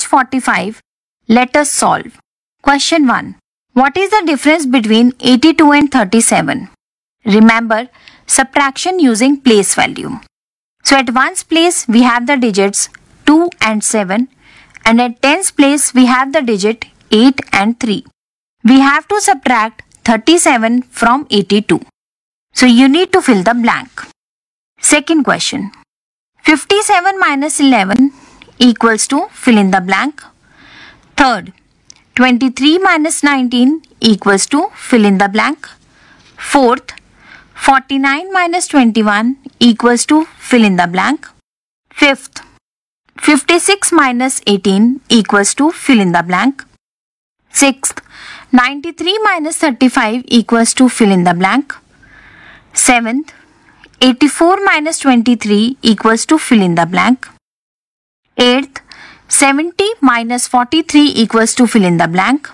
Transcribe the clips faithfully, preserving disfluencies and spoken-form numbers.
Page forty-five. Let us solve. Question one. What is the difference between eighty-two and thirty-seven? Remember, subtraction using place value. So at ones place we have the digits two and seven, and at tens place we have the digit eight and three. We have to subtract thirty-seven from eighty-two. So you need to fill the blank. Second question. fifty-seven minus eleven equals to fill in the blank. Third. twenty-three minus nineteen equals to fill in the blank. Fourth. forty-nine minus twenty-one equals to fill in the blank. Fifth. fifty-six minus eighteen equals to fill in the blank. Sixth. ninety-three minus thirty-five equals to fill in the blank. Seventh. eighty-four minus twenty-three equals to fill in the blank. Eighth. seventy minus forty-three equals to fill in the blank.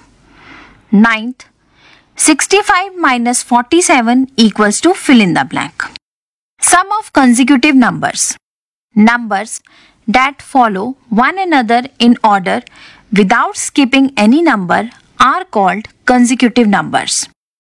Ninth. sixty-five minus forty-seven equals to fill in the blank. Sum of consecutive numbers. Numbers that follow one another in order without skipping any number are called consecutive numbers.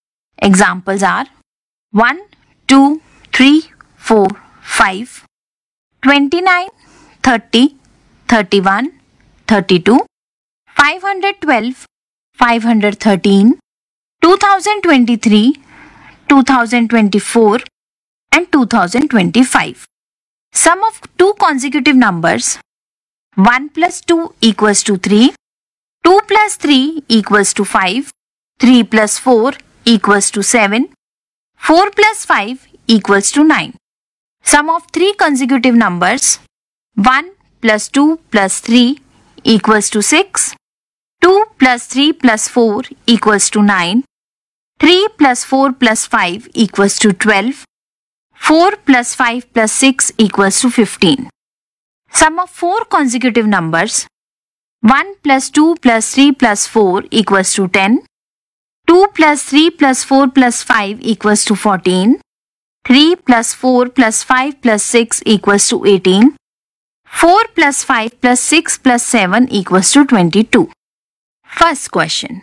Examples are one, two, three, four, five, twenty-nine, thirty, thirty-one, thirty-two, five hundred twelve, five hundred thirteen, two thousand twenty-three, two thousand twenty-four, and two thousand twenty-five. Sum of two consecutive numbers. one plus two equals to three. two plus three equals to five. three plus four equals to seven. four plus five equals to nine. Sum of three consecutive numbers. one plus two plus three equals to six. two plus three plus four equals to nine. three plus four plus five equals to twelve. four plus five plus six equals to fifteen. Sum of four consecutive numbers. one plus two plus three plus four equals to ten. two plus three plus four plus five equals to fourteen. three plus four plus five plus six equals to eighteen. four plus five plus six plus seven equals to twenty-two. First question.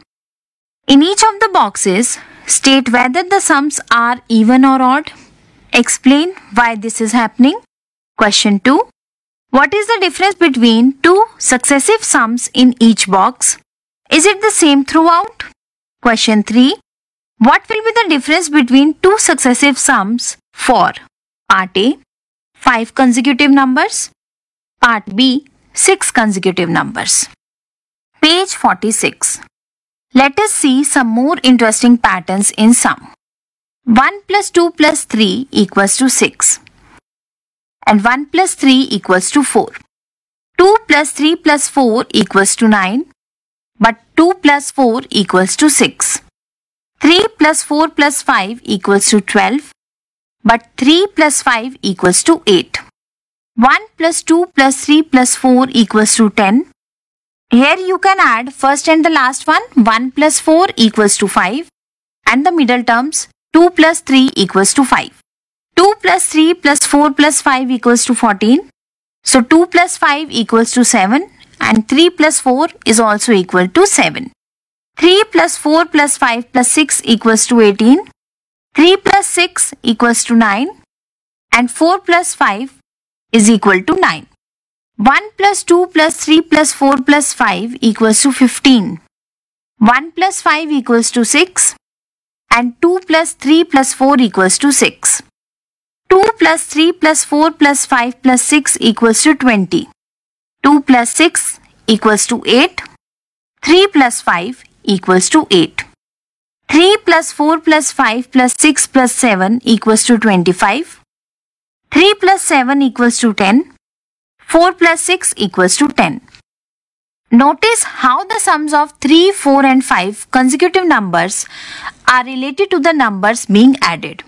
In each of the boxes, state whether the sums are even or odd. Explain why this is happening. Question two. What is the difference between two successive sums in each box? Is it the same throughout? Question three. What will be the difference between two successive sums for Part A, five consecutive numbers, Part B, six consecutive numbers. Page forty-six. Let us see some more interesting patterns in sum. one plus two plus three equals to six. And one plus three equals to four. two plus three plus four equals to nine. But two plus four equals to six. three plus four plus five equals to twelve. But three plus five equals to eight. one plus two plus three plus four equals to ten. Here you can add first and the last one. one plus four equals to five. And the middle terms two plus three equals to five. two plus three plus four plus five equals to fourteen. So two plus five equals to seven, and three plus four is also equal to seven. three plus four plus five plus six equals to eighteen. three plus six equals to nine, and four plus five is equal to nine. one plus two plus three plus four plus five equals to fifteen. one plus five equals to six, and two plus three plus four equals to six. two plus three plus four plus five plus six equals to twenty. two plus six equals to eight. three plus five equals to eight. three plus four plus five plus six plus seven equals to twenty-five. three plus seven equals to ten. four plus six equals to ten. Notice how the sums of three, four and five consecutive numbers are related to the numbers being added.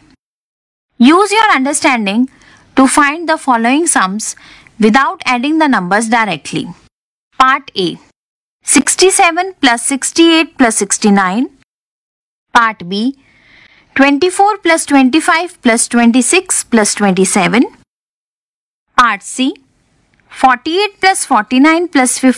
Use your understanding to find the following sums without adding the numbers directly. Part A. sixty-seven plus sixty-eight plus sixty-nine. Part B. twenty-four plus twenty-five plus twenty-six plus twenty-seven. Part C. forty-eight plus forty-nine plus fifty.